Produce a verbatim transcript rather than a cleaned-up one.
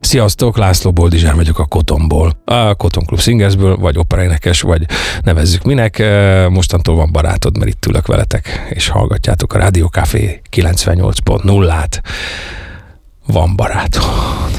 Sziasztok, László Boldizsár vagyok a Kotonból, a Koton Klub Singersből, vagy operaénekes, vagy nevezzük minek. Mostantól van barátod, mert itt ülök veletek, és hallgatjátok a Rádió Café kilencvennyolc pont nullát. Van barátod.